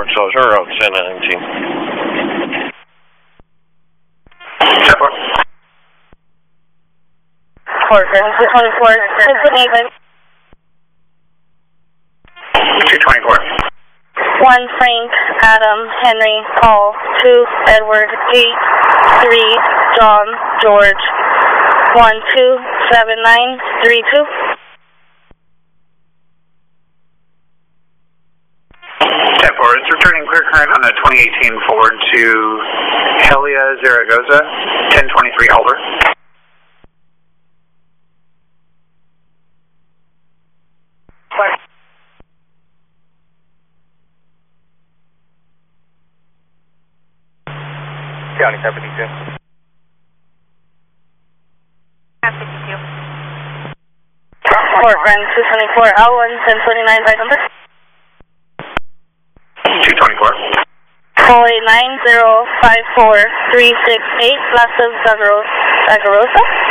Soldier, Roxana 19. Fort Frank 224, Cincinnati. 224. 1 Frank, Adam, Henry, Paul, 2 Edward, 8 3 John, George, 127932. 10-4, it's returning clear current on the 2018 Ford to Helia, Zaragoza, 1023 Alder. County 72. 52. Fort Frank 224, L1 1029 by number. 224. 489054368, Las Zagarosa.